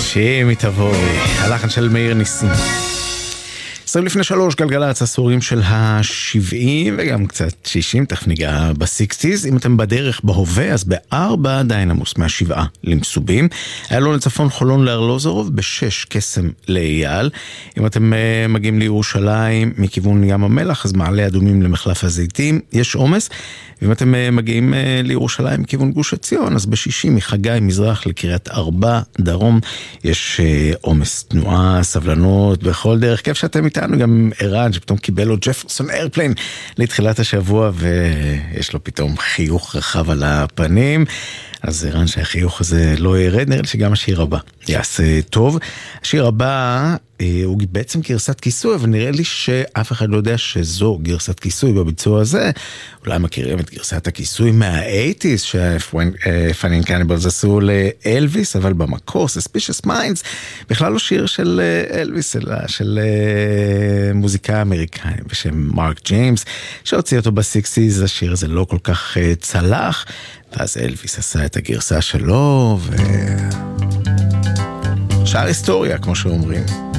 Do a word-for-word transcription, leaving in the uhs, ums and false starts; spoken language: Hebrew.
שמי תבואי, הלחן של מאיר ניסים. עשרים לפני שלוש, גלגלצ, עשורים של ה-שבעים וגם קצת שישים, תכף ניגע ב-שישים. אם אתם בדרך בהווה, אז בארבע דיינמוס מהשבעה למסובים, איילון לצפון, חולון לארלוזורוב, בשש קסם לאייל. אם אתם uh, מגיעים לירושלים מכיוון ים המלח, אז מעלה אדומים למחלף הזיתים, יש עומס. ואם אתם uh, מגיעים uh, לירושלים מכיוון גוש עציון, אז בשישים מחגי מזרח לקריית ארבע דרום, יש עומס uh, תנועה, סבלנות, בכל דרך. כיף שאתם איתנו, גם ערן שפתאום קיבל לו ג'פרסון איירפליין לתחילת השבוע, ויש לו פתאום חיוך רחב על הפנים. אז ערן שהחיוך הזה לא ירד, נראה לי שגם השיר הבא יעשה טוב. השיר הבא הוא בעצם גרסת כיסוי, אבל נראה לי שאף אחד לא יודע שזו גרסת כיסוי בביצוע הזה. אולי מכירים את גרסת הכיסוי מה-שמונים, שפאנינג קניבלס עשו לאלוויס, אבל במקור, Suspicious Minds, בכלל לא שיר של אלוויס, אלא של מוזיקה אמריקאית בשם מרק ג'יימס, שהוציא אותו ב-שישים. השיר הזה לא כל כך צלח, ואז אלוויס עשה את הגרסה שלו, ושאר היסטוריה, כמו שאומרים.